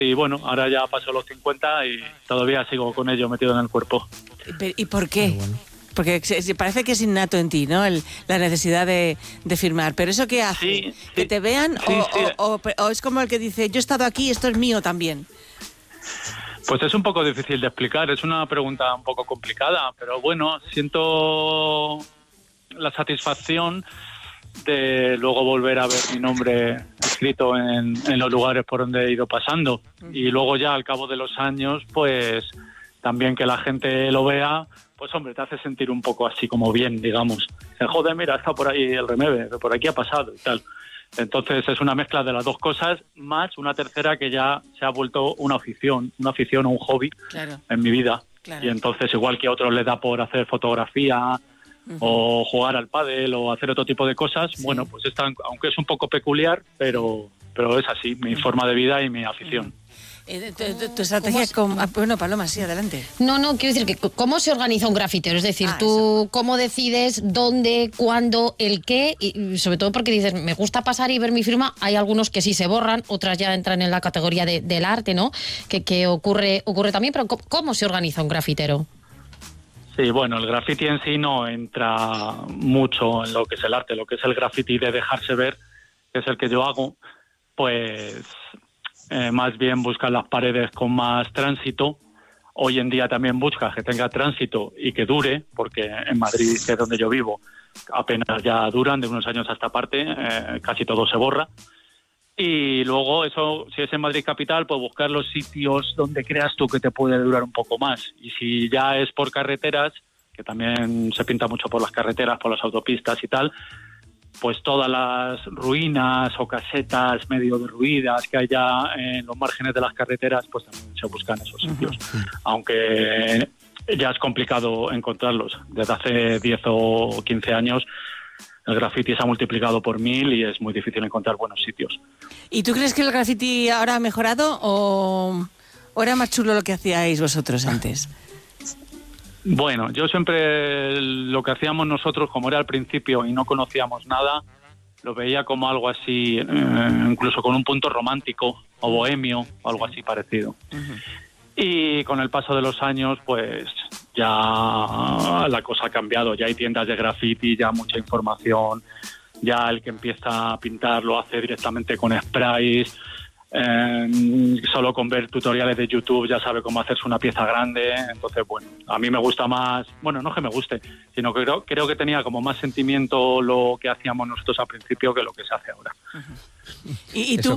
Y bueno, ahora ya paso los 50 y todavía sigo con ello metido en el cuerpo. ¿Y por qué? Bueno. Porque parece que es innato en ti, ¿no? La necesidad de firmar. ¿Pero eso qué hace? Sí, ¿Que te vean? Sí, o es como el que dice, yo he estado aquí, esto es mío también? Pues es un poco difícil de explicar, es una pregunta un poco complicada, pero bueno, siento la satisfacción de luego volver a ver mi nombre escrito en los lugares por donde he ido pasando. Y luego ya al cabo de los años, pues también que la gente lo vea, pues hombre, te hace sentir un poco así como bien, digamos. Joder, mira, está por ahí el Remeve, por aquí ha pasado y tal. Entonces es una mezcla de las dos cosas, más una tercera que ya se ha vuelto una afición o un hobby en mi vida. Claro. Y entonces igual que a otros les da por hacer fotografía o jugar al pádel o hacer otro tipo de cosas, bueno, pues aunque es un poco peculiar, pero es así, mi forma de vida y mi afición. Tu estrategia bueno, Paloma, sí, adelante. No, quiero decir que ¿cómo se organiza un grafitero? Es decir, tú ¿cómo decides dónde, cuándo, el qué? Y sobre todo porque dices, me gusta pasar y ver mi firma. Hay algunos que sí se borran, otras ya entran en la categoría del arte, ¿no? Que ocurre también, pero ¿cómo se organiza un grafitero? Sí, bueno, el graffiti en sí no entra mucho en lo que es el arte, lo que es el graffiti de dejarse ver, que es el que yo hago, pues más bien buscar las paredes con más tránsito. Hoy en día también busca que tenga tránsito y que dure, porque en Madrid, que es donde yo vivo, apenas ya duran, de unos años a esta parte, casi todo se borra. Y luego eso, si es en Madrid capital, pues buscar los sitios donde creas tú que te puede durar un poco más. Y si ya es por carreteras, que también se pinta mucho por las carreteras, por las autopistas y tal, pues todas las ruinas o casetas medio derruidas que hay ya en los márgenes de las carreteras, pues también se buscan esos sitios. Aunque ya es complicado encontrarlos. Desde hace 10 o 15 años el graffiti se ha multiplicado por 1000 y es muy difícil encontrar buenos sitios. ¿Y tú crees que el graffiti ahora ha mejorado o era más chulo lo que hacíais vosotros antes? Bueno, yo siempre lo que hacíamos nosotros, como era al principio y no conocíamos nada, lo veía como algo así, incluso con un punto romántico o bohemio o algo así parecido. Y con el paso de los años, pues ya la cosa ha cambiado, ya hay tiendas de graffiti, ya mucha información, ya el que empieza a pintar lo hace directamente con sprays, solo con ver tutoriales de YouTube ya sabe cómo hacerse una pieza grande. Entonces, bueno, a mí me gusta más, bueno, no que me guste, sino que creo que tenía como más sentimiento lo que hacíamos nosotros al principio que lo que se hace ahora. Y tú,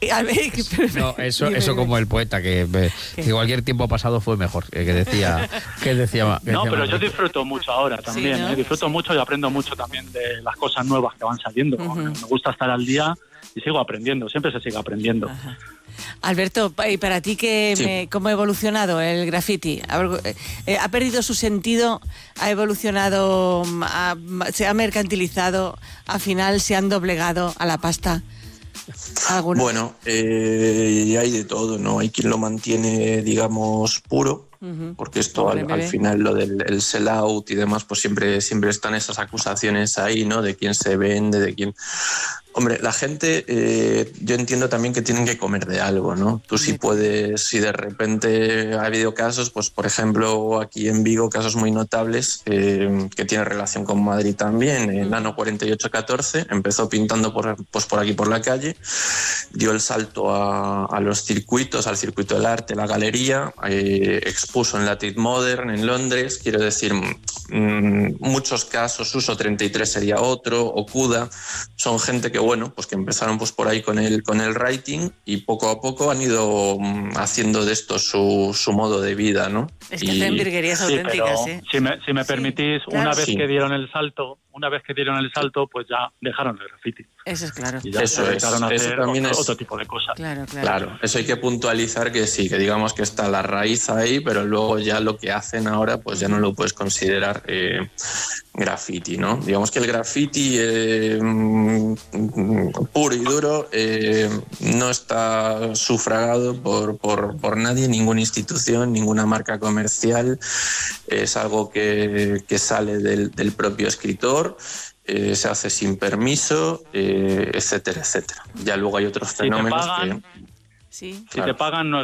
eso como el poeta que cualquier tiempo pasado fue mejor, que decía no, pero yo disfruto mucho ahora también, sí, ¿no? Disfruto mucho y aprendo mucho también de las cosas nuevas que van saliendo. Me gusta estar al día y sigo aprendiendo, siempre se sigue aprendiendo. Alberto, ¿y para ti cómo ha evolucionado el graffiti? ¿Ha perdido su sentido? ¿Ha evolucionado? ¿Se ha mercantilizado? ¿Al final se han doblegado a la pasta? ¿Algunos? Bueno, hay de todo, ¿no? Hay quien lo mantiene, digamos, puro, porque esto al final lo del sell out y demás, pues siempre están esas acusaciones ahí, ¿no? De quién se vende, de quién... Hombre, la gente, yo entiendo también que tienen que comer de algo, ¿no? Tú sí puedes, si de repente ha habido casos, pues por ejemplo aquí en Vigo, casos muy notables que tienen relación con Madrid también. Nano 4814 empezó pintando por aquí por la calle, dio el salto a los circuitos, al circuito del arte, la galería, expuso en la Tate Modern en Londres, quiero decir, muchos casos, Uso 33 sería otro, Okuda, son gente que bueno, pues que empezaron pues por ahí con el writing y poco a poco han ido haciendo de esto su modo de vida, ¿no? Es que hacen virguerías auténticas, pero, si me permitís, claro. Una vez que dieron el salto, pues ya dejaron el graffiti. Eso es claro. Y ya eso también es otro tipo de cosas. Claro, eso hay que puntualizar que sí, que digamos que está la raíz ahí, pero luego ya lo que hacen ahora, pues ya no lo puedes considerar graffiti, ¿no? Digamos que el graffiti puro y duro no está sufragado por nadie, ninguna institución, ninguna marca comercial. Es algo que sale del propio escritor. Se hace sin permiso, etcétera, etcétera. Ya luego hay otros fenómenos Sí. Si te pagan, no